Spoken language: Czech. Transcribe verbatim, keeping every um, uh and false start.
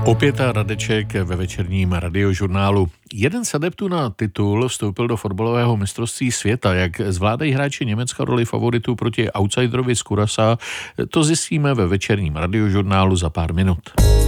Opět a Radeček ve večerním radiožurnálu. Jeden z adeptů na titul vstoupil do fotbalového mistrovství světa. Jak zvládají hráči Německa roli favoritů proti outsiderovi z Curaçaa, to zjistíme ve večerním radiožurnálu za pár minut.